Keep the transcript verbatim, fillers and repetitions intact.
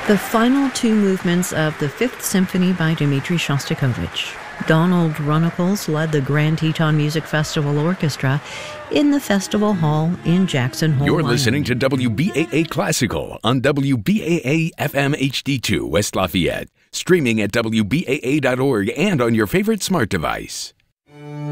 The final two movements of the Fifth Symphony by Dmitri Shostakovich. Donald Runnicles led the Grand Teton Music Festival Orchestra in the Festival Hall in Jackson Hole, You're Wyoming. listening to W B A A Classical on W B A A F M H D two West Lafayette. Streaming at W B A A dot org and on your favorite smart device.